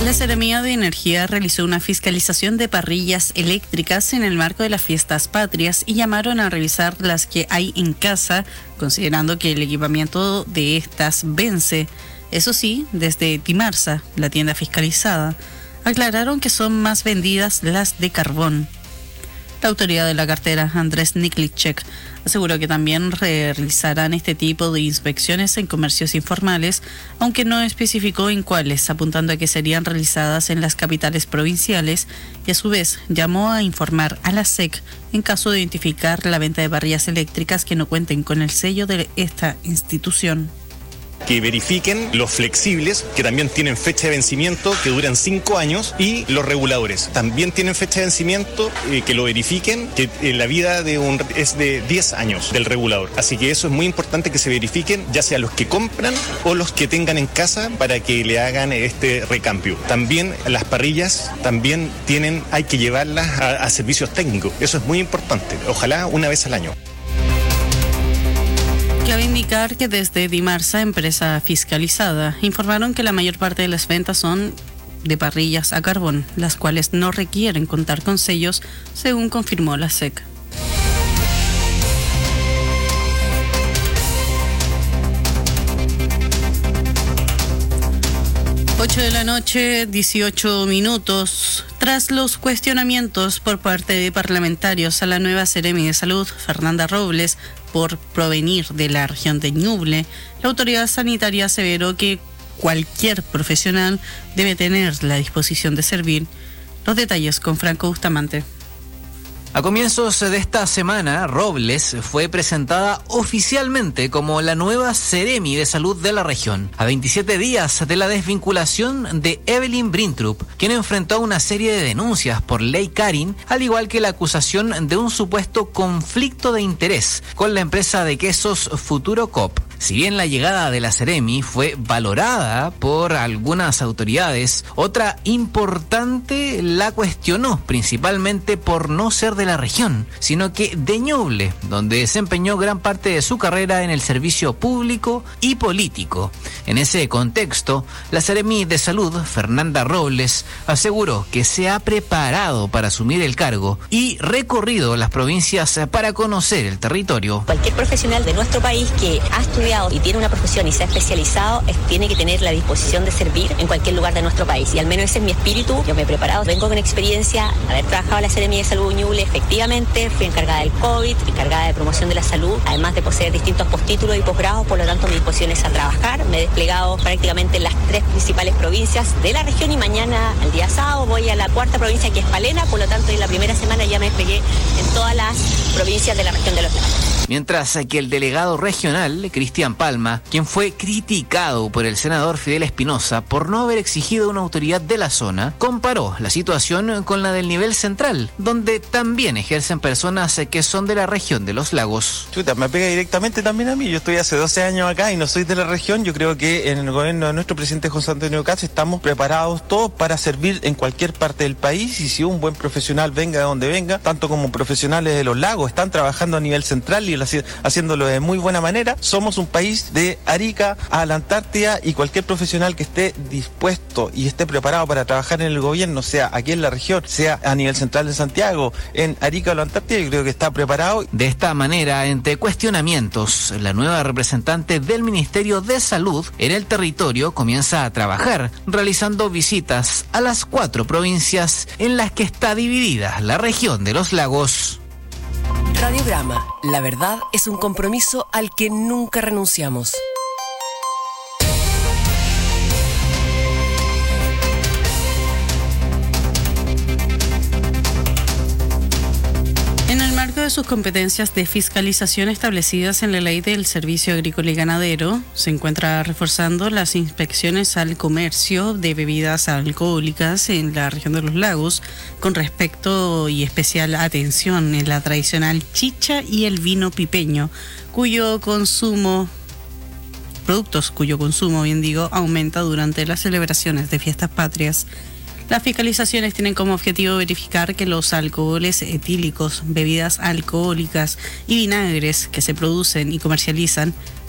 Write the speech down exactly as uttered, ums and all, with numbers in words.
La Seremía de Energía realizó una fiscalización de parrillas eléctricas en el marco de las fiestas patrias y llamaron a revisar las que hay en casa, considerando que el equipamiento de estas vence. Eso sí, desde Dimarsa, la tienda fiscalizada, aclararon que son más vendidas las de carbón. La autoridad de la cartera, Andrés Niklicek, aseguró que también realizarán este tipo de inspecciones en comercios informales, aunque no especificó en cuáles, apuntando a que serían realizadas en las capitales provinciales, y a su vez llamó a informar a la S E C en caso de identificar la venta de parrillas eléctricas que no cuenten con el sello de esta institución. Que verifiquen los flexibles, que también tienen fecha de vencimiento, que duran cinco años, y los reguladores también tienen fecha de vencimiento, eh, que lo verifiquen, que eh, la vida de un, es de diez años del regulador. Así que eso es muy importante que se verifiquen, ya sea los que compran o los que tengan en casa, para que le hagan este recambio. También las parrillas también tienen, hay que llevarlas a, a servicios técnicos. Eso es muy importante. Ojalá una vez al año. Cabe indicar que desde Dimarsa, empresa fiscalizada, informaron que la mayor parte de las ventas son de parrillas a carbón, las cuales no requieren contar con sellos, según confirmó la S E C. ocho de la noche, dieciocho minutos. Tras los cuestionamientos por parte de parlamentarios a la nueva Seremi de Salud, Fernanda Robles, por provenir de la región de Ñuble, la autoridad sanitaria aseveró que cualquier profesional debe tener la disposición de servir. Los detalles con Franco Bustamante. A comienzos de esta semana, Robles fue presentada oficialmente como la nueva Seremi de Salud de la región, a veintisiete días de la desvinculación de Evelyn Brintrup, quien enfrentó una serie de denuncias por ley Karin, al igual que la acusación de un supuesto conflicto de interés con la empresa de quesos Futuro Coop. Si bien la llegada de la Seremi fue valorada por algunas autoridades, otra importante la cuestionó, principalmente por no ser de la región, sino que de Ñuble, donde desempeñó gran parte de su carrera en el servicio público y político. En ese contexto, la Seremi de Salud, Fernanda Robles, aseguró que se ha preparado para asumir el cargo y recorrido las provincias para conocer el territorio. Cualquier profesional de nuestro país que ha estudiado y tiene una profesión y se ha especializado, es, tiene que tener la disposición de servir en cualquier lugar de nuestro país. Y al menos ese es mi espíritu. Yo me he preparado, vengo con experiencia, haber trabajado en la Seremi de Salud Ñuble, efectivamente, fui encargada del COVID, encargada de promoción de la salud, además de poseer distintos postítulos y posgrados, por lo tanto mi disposición es a trabajar. Me he desplegado prácticamente en las tres principales provincias de la región y mañana, el día sábado, voy a la cuarta provincia, que es Palena, por lo tanto en la primera semana ya me desplegué en todas las provincias de la región de los lagos. Mientras que el delegado regional, Cristian Palma, quien fue criticado por el senador Fidel Espinosa por no haber exigido una autoridad de la zona, comparó la situación con la del nivel central, donde también ejercen personas que son de la región de los lagos. Chuta, me pega directamente también a mí. Yo estoy hace doce años acá y no soy de la región. Yo creo que en el gobierno de nuestro presidente José Antonio Caz estamos preparados todos para servir en cualquier parte del país, y si un buen profesional, venga de donde venga, tanto como profesionales de los lagos, están trabajando a nivel central y haciéndolo de muy buena manera. Somos un país de Arica a la Antártida, y cualquier profesional que esté dispuesto y esté preparado para trabajar en el gobierno, sea aquí en la región, sea a nivel central de Santiago, en Arica o la Antártida, yo creo que está preparado. De esta manera, entre cuestionamientos, la nueva representante del Ministerio de Salud en el territorio comienza a trabajar, realizando visitas a las cuatro provincias en las que está dividida la región de los lagos. Radiograma, la verdad es un compromiso al que nunca renunciamos. En el marco de sus competencias de fiscalización establecidas en la Ley del Servicio Agrícola y Ganadero, se encuentra reforzando las inspecciones al comercio de bebidas alcohólicas en la región de los lagos, con respecto y especial atención en la tradicional chicha y el vino pipeño, cuyo consumo, productos cuyo consumo, bien digo, aumenta durante las celebraciones de fiestas patrias. Las fiscalizaciones tienen como objetivo verificar que los alcoholes etílicos, bebidas alcohólicas y vinagres que se producen y comercializan